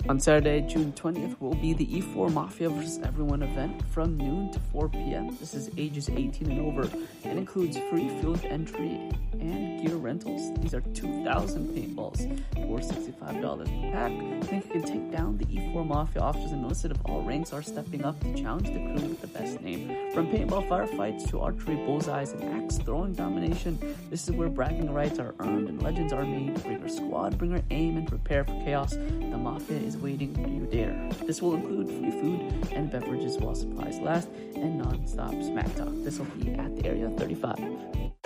On Saturday, June 20th, will be the E4 Mafia vs. Everyone event from noon to 4 p.m. This is ages 18 and over. It includes free field entry and gear rentals. These are 2,000 paintballs for $65 per pack. I think you can take down the E4 Mafia. Officers enlisted of all ranks are stepping up to challenge the crew with the best name. From paintball firefights to archery bullseyes and axe throwing domination, this is where bragging rights are earned and legends are made. Bring your squad, bring your aim, and prepare for chaos. The Mafia is waiting. Do you dare? This will include free food and beverages while supplies last and non-stop smack talk. This will be at the Area 35.